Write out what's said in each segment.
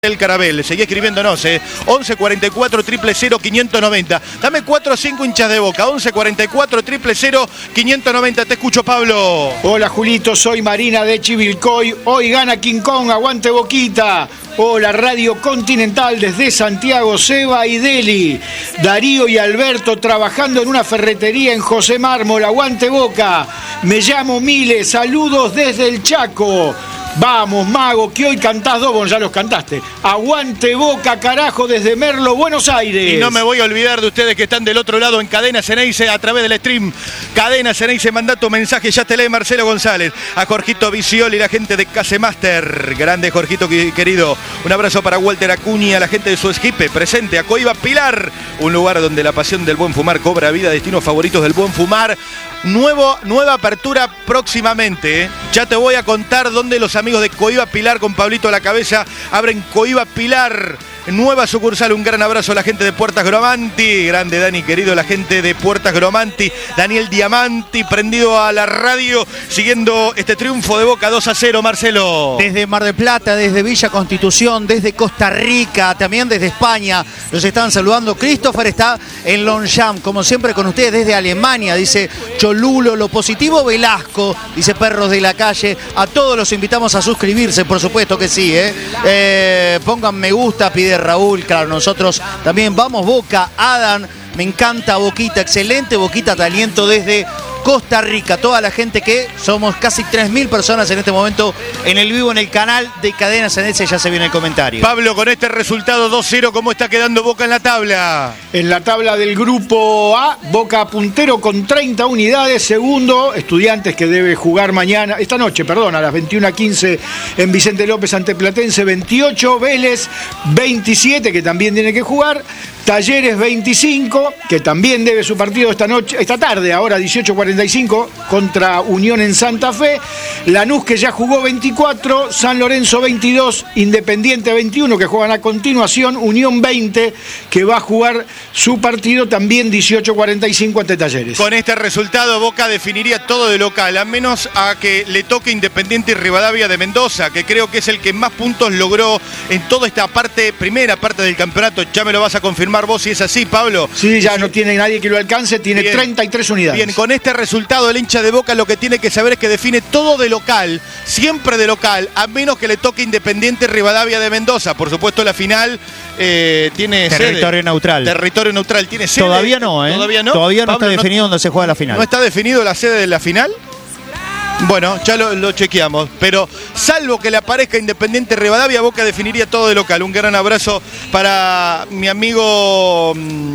El Carabel, seguí escribiéndonos, 11 44 000 590. Dame 4 o 5 hinchas de Boca, 11 44 000 590. Te escucho, Pablo. Hola, Julito, soy Marina de Chivilcoy. Hoy gana King Kong, aguante Boquita. Hola, Radio Continental desde Santiago, Seba y Deli. Darío y Alberto trabajando en una ferretería en José Mármol, aguante Boca. Me llamo Miles, saludos desde el Chaco. Vamos, Mago, que hoy cantás dos, bueno, ya los cantaste. Aguante Boca, carajo, desde Merlo, Buenos Aires. Y no me voy a olvidar de ustedes que están del otro lado en Cadena Ceneice a través del stream. Cadena Ceneice, manda tu mensaje, ya te lee Marcelo González. A Jorgito Visiol y la gente de Casemaster. Grande Jorgito querido. Un abrazo para Walter Acuña, la gente de su esquipe presente. A Coiba Pilar, un lugar donde la pasión del buen fumar cobra vida. Destinos favoritos del buen fumar. Nueva apertura próximamente. Ya te voy a contar dónde los amigos de Coiba Pilar con Pablito a la cabeza abren Coiba Pilar. Nueva sucursal, un gran abrazo a la gente de Puertas Gromanti. Grande Dani, querido, la gente de Puertas Gromanti. Daniel Diamanti, prendido a la radio, siguiendo este triunfo de Boca 2-0, Marcelo. Desde Mar del Plata, desde Villa Constitución, desde Costa Rica, también desde España, los están saludando. Christopher está en Longchamp, como siempre con ustedes desde Alemania, dice Cholulo, lo positivo Velasco, dice Perros de la Calle. A todos los invitamos a suscribirse, por supuesto que sí, pongan me gusta, pide Raúl, claro, nosotros también vamos Boca. Adam, me encanta Boquita, excelente Boquita, talento desde Costa Rica. Toda la gente que somos casi 3.000 personas en este momento en el vivo en el canal de Cadena Ceneice, ya se viene el comentario. Pablo, con este resultado 2-0, ¿cómo está quedando Boca en la tabla? En la tabla del grupo A, Boca puntero con 30 unidades, segundo, Estudiantes que debe jugar esta noche, a las 21:15 en Vicente López ante Platense 28, Vélez 27 que también tiene que jugar, Talleres 25 que también debe su partido esta tarde, ahora 18:45 contra Unión en Santa Fe, Lanús que ya jugó 24, San Lorenzo 22, Independiente 21 que juegan a continuación, Unión 20 que va a jugar su partido también 18:45 ante Talleres. Con este resultado Boca definiría todo de local, a menos a que le toque Independiente y Rivadavia de Mendoza, que creo que es el que más puntos logró en toda esta primera parte del campeonato. Ya me lo vas a confirmar vos si es así, Pablo. Sí, ya no tiene nadie que lo alcance, tiene bien, 33 unidades. Bien, con este resultado el hincha de Boca lo que tiene que saber es que define todo de local, siempre de local, a menos que le toque Independiente y Rivadavia de Mendoza. Por supuesto la final tiene territorio sede. Neutral. Territorio neutral, tiene sede. Todavía no, Todavía no. Todavía no Pablo, está definido dónde se juega la final. ¿No está definido la sede de la final? Bueno, ya lo chequeamos, pero salvo que le aparezca Independiente Rivadavia, Boca definiría todo de local. Un gran abrazo para mi amigo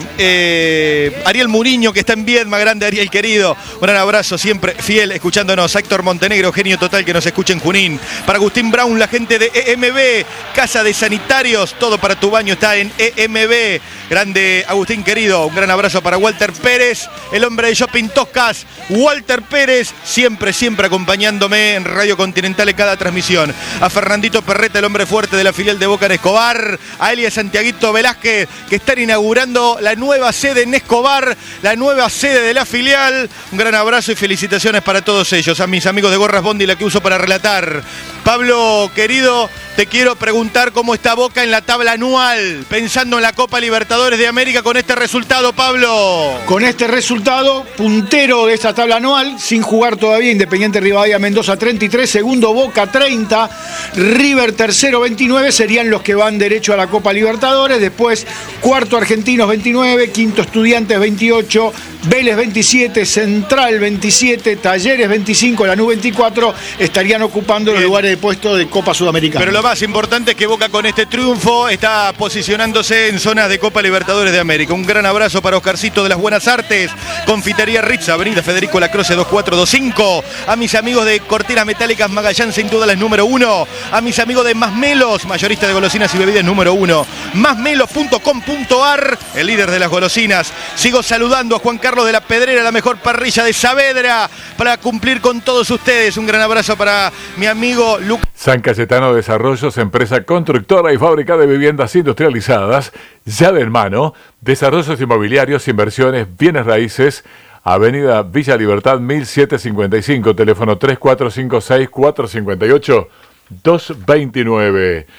Ariel Muriño, que está en Viedma. Grande Ariel, querido. Un gran abrazo, siempre fiel, escuchándonos. Héctor Montenegro, genio total, que nos escucha en Junín. Para Agustín Brown, la gente de EMB, Casa de Sanitarios, todo para tu baño está en EMB. Grande Agustín, querido. Un gran abrazo para Walter Pérez, el hombre de Shopping Toscas. Walter Pérez, siempre acompañándome en Radio Continental en cada transmisión. A Fernandito Perreta, el hombre fuerte de la filial de Boca en Escobar. A Elia Santiaguito Velázquez, que están inaugurando la nueva sede en Escobar, la nueva sede de la filial. Un gran abrazo y felicitaciones para todos ellos. A mis amigos de Gorras Bondi, la que uso para relatar. Pablo, querido, te quiero preguntar cómo está Boca en la tabla anual, pensando en la Copa Libertadores de América con este resultado, Pablo. Con este resultado, puntero de esta tabla anual, sin jugar todavía, Independiente Rivadavia Mendoza 33, segundo Boca 30, River tercero 29, serían los que van derecho a la Copa Libertadores. Después cuarto Argentinos 29, quinto Estudiantes 28, Vélez 27, Central 27, Talleres 25, Lanús 24, estarían ocupando los lugares de puesto de Copa Sudamericana. Pero lo más importante es que Boca con este triunfo está posicionándose en zonas de Copa Libertadores de América. Un gran abrazo para Oscarcito de las Buenas Artes, Confitería Ritz, Avenida Federico Lacroce 2425. A mis amigos de Cortinas Metálicas Magallán, sin duda las número 1. A mis amigos de Masmelos, mayorista de golosinas y bebidas número 1. Masmelos.com.ar, el líder de las golosinas. Sigo saludando a Juan Carlos de la Pedrera, la mejor parrilla de Saavedra, para cumplir con todos ustedes. Un gran abrazo para mi amigo Lucas. San Cayetano Desarrollos, empresa constructora y fábrica de viviendas industrializadas, llave en mano, desarrollos inmobiliarios, inversiones, bienes raíces. Avenida Villa Libertad 1755, teléfono 3456-458-229.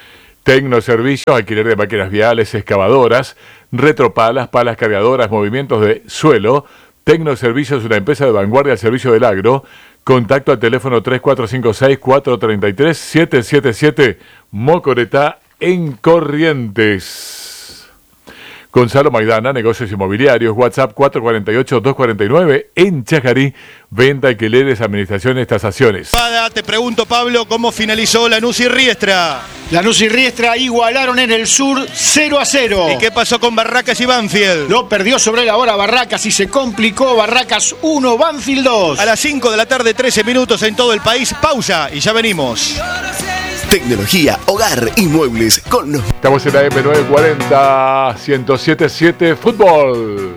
Tecnoservicios, alquiler de máquinas viales, excavadoras, retropalas, palas cargadoras, movimientos de suelo. Tecnoservicios es una empresa de vanguardia al servicio del agro. Contacto al teléfono 3456-433-777, Mocoretá, en Corrientes. Gonzalo Maidana, negocios inmobiliarios, WhatsApp 448-249, en Chajarí, venta, alquileres, administraciones, tasaciones. Te pregunto, Pablo, ¿cómo finalizó Lanús y Riestra? Lanús y Riestra igualaron en el sur 0-0. ¿Y qué pasó con Barracas y Banfield? Lo perdió sobre la hora Barracas y se complicó. Barracas 1, Banfield 2. A las 5 de la tarde, 13 minutos en todo el país. Pausa y ya venimos. Tecnología, hogar y muebles con... Estamos en la M940, 107.7 Fútbol.